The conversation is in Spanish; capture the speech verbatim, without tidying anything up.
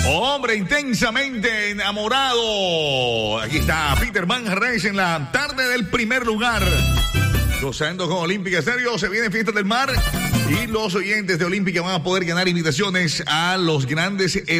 Hombre intensamente enamorado. Aquí está Peter Van Reyes en la tarde del primer lugar. Gozando con Olímpica Estéreo, se viene Fiestas del Mar y los oyentes de Olímpica van a poder ganar invitaciones a los grandes eventos.